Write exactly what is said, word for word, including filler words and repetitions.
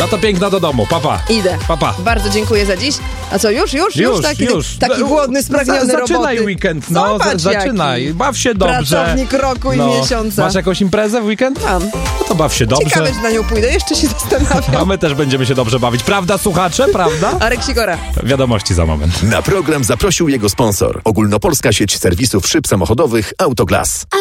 No to piękna do domu. Papa. Idę. Papa. Bardzo dziękuję za dziś. A co, już? Już? Już, taki, już. taki No, głodny, spragniony za, Zaczynaj roboty. weekend, no. Zobacz, za, zaczynaj. jaki. Baw się dobrze. Pracownik roku i no. miesiąca. Masz jakąś imprezę w weekend? Mam. No to baw się dobrze. Ciekawe, że na nią pójdę. Jeszcze się zastanawiam. A my też będziemy się dobrze bawić. Prawda, słuchacze? Prawda? Arek Sikora. Wiadomości za moment. Na program zaprosił jego sponsor. Ogólnopolska sieć serwisów szyb samochodowych Autoglas.